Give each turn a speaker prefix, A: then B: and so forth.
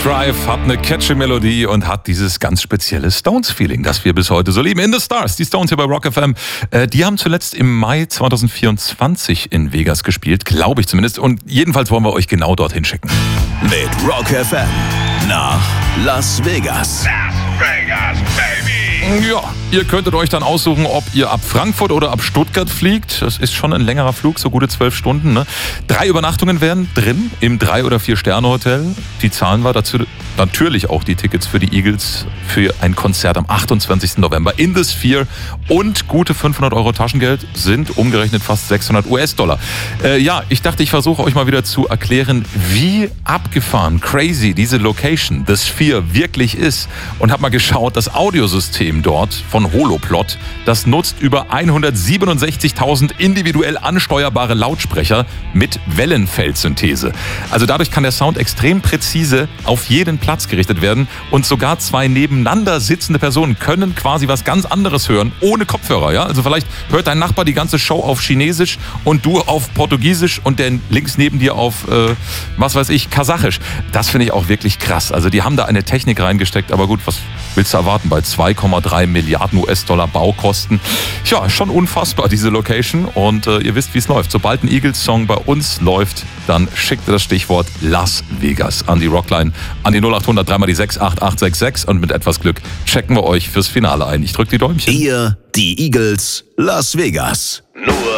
A: Drive hat eine catchy Melodie und hat dieses ganz spezielle Stones-Feeling, das wir bis heute so lieben. In the Stars, die Stones hier bei Rock FM, die haben zuletzt im Mai 2024 in Vegas gespielt, glaube ich zumindest. Und jedenfalls wollen wir euch genau dorthin schicken.
B: Mit Rock FM nach Las Vegas.
C: Las Vegas, baby!
A: Ja, ihr könntet euch dann aussuchen, ob ihr ab Frankfurt oder ab Stuttgart fliegt. Das ist schon ein längerer Flug, so gute 12 Stunden. Ne? 3 Übernachtungen wären drin im 3- oder 4-Sterne-Hotel. Die zahlen wir dazu natürlich auch die Tickets für die Eagles für ein Konzert am 28. November in the Sphere. Und gute 500 € Taschengeld sind umgerechnet fast 600 US-Dollar. Ja, ich dachte, ich versuche euch mal wieder zu erklären, wie abgefahren, crazy diese Location, the Sphere, wirklich ist. Und habe mal geschaut, das Audiosystem dort von Holoplot, das nutzt über 167.000 individuell ansteuerbare Lautsprecher mit Wellenfeldsynthese. Also dadurch kann der Sound extrem präzise auf jeden Platz gerichtet werden und sogar 2 nebeneinander sitzende Personen können quasi was ganz anderes hören, ohne Kopfhörer. Ja? Also vielleicht hört dein Nachbar die ganze Show auf Chinesisch und du auf Portugiesisch und der links neben dir auf, was weiß ich, Kasachisch. Das finde ich auch wirklich krass. Also die haben da eine Technik reingesteckt, aber gut, was willst du erwarten bei 2,3 Milliarden US-Dollar Baukosten? Ja, schon unfassbar, diese Location. Und ihr wisst, wie es läuft. Sobald ein Eagles-Song bei uns läuft, dann schickt ihr das Stichwort Las Vegas an die Rockline, an die 0800 3 mal die 68866 und mit etwas Glück checken wir euch fürs Finale ein. Ich drücke die Däumchen.
B: Ihr, die Eagles, Las Vegas.
C: Nur